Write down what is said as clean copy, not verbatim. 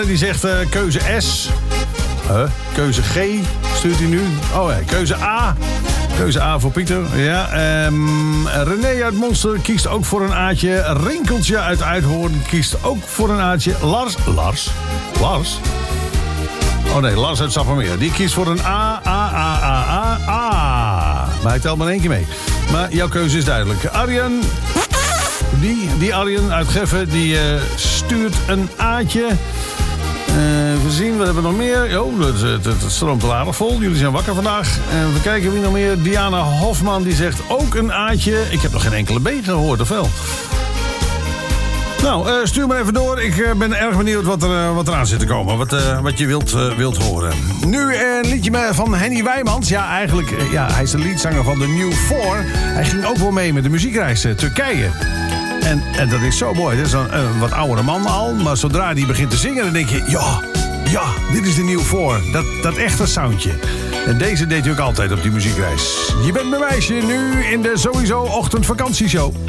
Die zegt keuze S. Keuze G stuurt hij nu. Oh ja, keuze A. Keuze A voor Pieter. Ja, René uit Monster kiest ook voor een A'tje. Rinkeltje uit Uithoorn kiest ook voor een A'tje. Lars? Oh nee, Lars uit Sappemeer. Die kiest voor een A. Maar hij telt maar 1 keer mee. Maar jouw keuze is duidelijk. Arjen... Die Arjen uit Geffen, die stuurt een A'tje. We zien, wat hebben we nog meer? Oh, het stroomt al aardig vol. Jullie zijn wakker vandaag. We kijken wie nog meer. Diana Hofman, die zegt ook een A'tje. Ik heb nog geen enkele B gehoord, of wel? Nou, stuur maar even door. Ik ben erg benieuwd wat er aan zit te komen. Wat je wilt horen. Nu een liedje van Henny Wijmans. Ja, eigenlijk, hij is de leadzanger van de New Four. Hij ging ook wel mee met de muziekreis Turkije. En dat is zo mooi. Dat is een wat oudere man al. Maar zodra hij begint te zingen, dan denk je... Ja, dit is de New Four. Dat echte soundje. En deze deed hij ook altijd op die muziekreis. Je bent mijn meisje nu in de sowieso ochtendvakantieshow.